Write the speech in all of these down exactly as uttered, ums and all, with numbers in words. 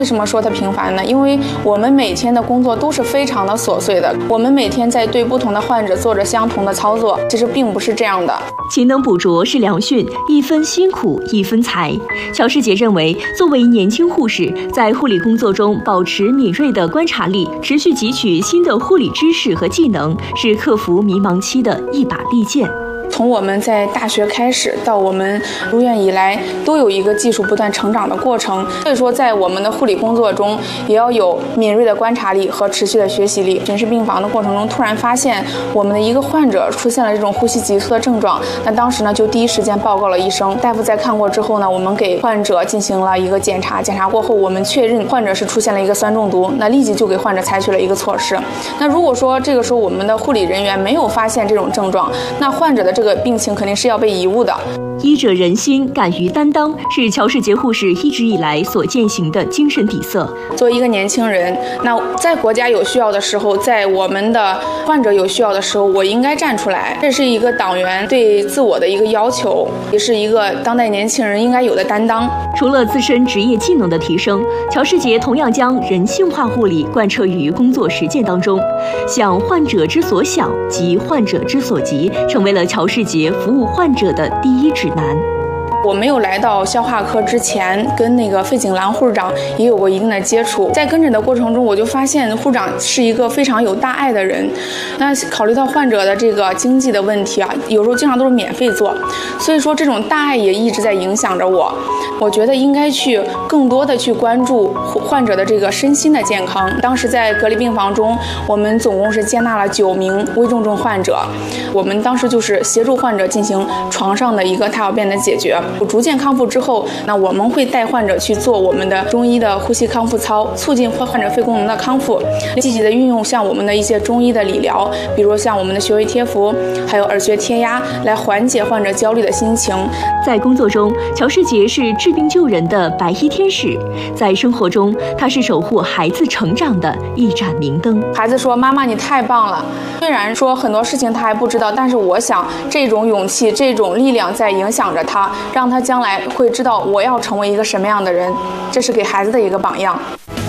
为什么说它平凡呢？因为我们每天的工作都是非常的琐碎的，我们每天在对不同的患者做着相同的操作，其实并不是这样的。 勤能补拙是良训，一分辛苦一分财。乔世杰认为，作为年轻护士，在护理工作中保持敏锐的观察力，持续汲取新的护理知识和技能，是克服迷茫期的一把利剑。 从我们在大学开始到我们入院以来，都有一个技术不断成长的过程。所以说，在我们的护理工作中，也要有敏锐的观察力和持续的学习力。诊室病房的过程中，突然发现我们的一个患者出现了这种呼吸急促的症状，那当时呢就第一时间报告了医生。大夫在看过之后呢，我们给患者进行了一个检查，检查过后我们确认患者是出现了一个酸中毒，那立即就给患者采取了一个措施。那如果说这个时候我们的护理人员没有发现这种症状，那患者的这个病情肯定是要被贻误的。 医者仁心，敢于担当，是乔世杰护士一直以来所践行的精神底色。 作为一个年轻人，那在国家有需要的时候，在我们的患者有需要的时候，我应该站出来。这是一个党员对自我的一个要求，也是一个当代年轻人应该有的担当。 除了自身职业技能的提升，乔世杰同样将人性化护理贯彻于工作实践当中。想患者之所想，急患者之所急，成为了乔世杰服务患者的第一指南。 我没有来到消化科之前，跟那个费景兰护士长也有过一定的接触。在跟诊的过程中，我就发现护士长是一个非常有大爱的人。那考虑到患者的这个经济的问题啊，有时候经常都是免费做，所以说这种大爱也一直在影响着我。我觉得应该去更多的去关注患者的这个身心的健康。当时在隔离病房中，我们总共是接纳了九名危重症患者，我们当时就是协助患者进行床上的一个大小便的解决。逐渐康复之后，那我们会带患者去做我们的中医的呼吸康复操，促进患者肺功能的康复，积极的运用像我们的一些中医的理疗，比如像我们的穴位贴敷，还有耳穴贴压，来缓解患者焦虑的心情。 在工作中，乔世杰是治病救人的白衣天使；在生活中，他是守护孩子成长的一盏明灯。 孩子说：“妈妈，你太棒了。”虽然说很多事情他还不知道，但是我想这种勇气、这种力量在影响着他，让他将来会知道我要成为一个什么样的人，这是给孩子的一个榜样。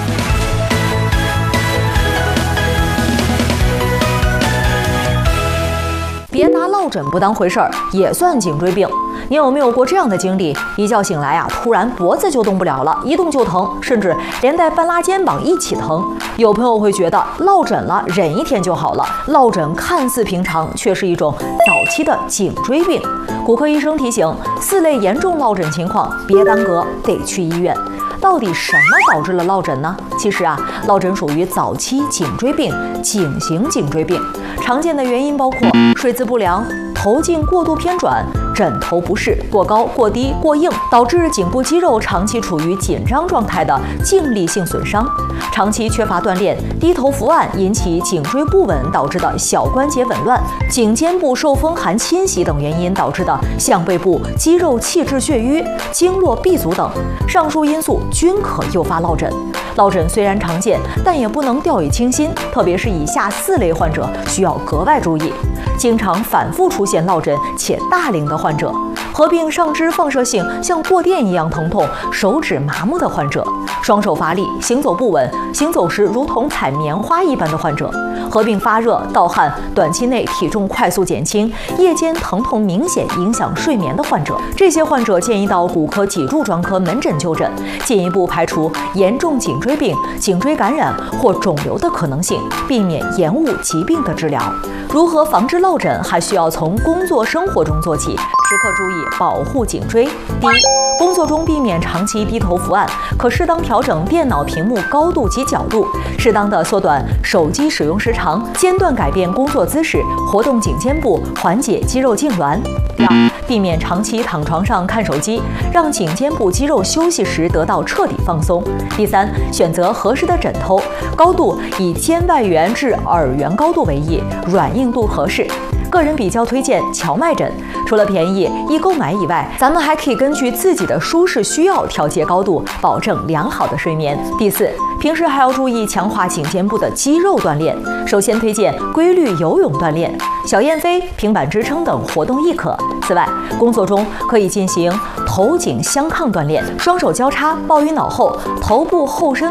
别拿落枕不当回事儿，也算颈椎病。你有没有过这样的经历？一觉醒来啊，突然脖子就动不了了，一动就疼，甚至连带半拉肩膀一起疼。有朋友会觉得落枕了，忍一天就好了。落枕看似平常，却是一种早期的颈椎病。骨科医生提醒，四类严重落枕情况别耽搁，得去医院。到底什么导致了落枕呢？其实啊，落枕属于早期颈椎病，颈型颈椎病。常见的原因包括睡姿不良、头颈过度偏转、枕头不适、过高、过低、过硬，导致颈部肌肉长期处于紧张状态的静力性损伤；长期缺乏锻炼、低头伏案引起颈椎不稳导致的小关节紊乱、颈肩部受风寒侵袭等原因导致的项背部肌肉气滞血瘀、经络闭阻等。上述因素均可诱发落枕。落枕虽然常见，但也不能掉以轻心，特别是以下四类患者需要格外注意：经常反复出现落枕且大龄的患者，合并上肢放射性像过电一样疼痛、手指麻木的患者，双手乏力、行走不稳、行走时如同踩棉花一般的患者，合并发热、盗汗、短期内体重快速减轻、夜间疼痛明显影响睡眠的患者。这些患者建议到骨科脊柱专科门诊就诊，进一步排除严重颈椎病、颈椎感染或肿瘤的可能性，避免延误疾病的治疗。如何防治落枕，还需要从工作生活中做起，时刻注意保护颈椎。第一，工作中避免长期低头伏案，可适当调整电脑屏幕高度及角度，适当的缩短手机使用时长，间断改变工作姿势，活动颈肩部，缓解肌肉痉挛。第二，避免长期躺床上看手机，让颈肩部肌肉休息时得到彻底放松。第三，选择合适的枕头，高度以肩外缘至耳缘高度为宜，软硬度合适。个人比较推荐荞麦枕， 除了便宜、易购买以外，咱们还可以根据自己的舒适需要调节高度，保证良好的睡眠。第四，平时还要注意强化颈肩部的肌肉锻炼。首先推荐规律游泳锻炼，小燕飞、平板支撑等活动亦可。此外，工作中可以进行头颈相抗锻炼，双手交叉抱于脑后，头部后身